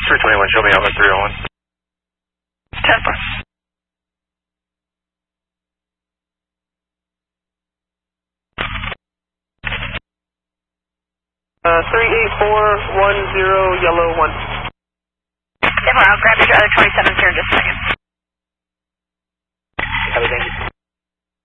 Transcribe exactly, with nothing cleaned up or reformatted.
three twenty-one, show me out at three oh one. ten four. Uh, three eight four one zero, yellow one. ten four, I'll grab your other twenty-sevens here in just a second. Have a thank you.